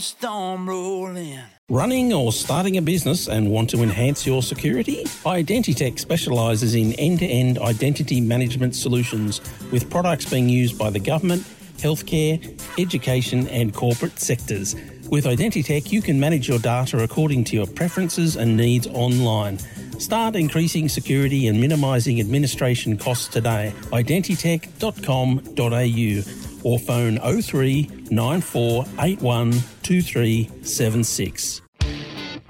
Storm rolling. Running or starting a business and want to enhance your security? Identitech specialises in end-to-end identity management solutions with products being used by the government, healthcare, education and corporate sectors. With Identitech, you can manage your data according to your preferences and needs online. Start increasing security and minimising administration costs today. Identitech.com.au or phone 03 9481 2376.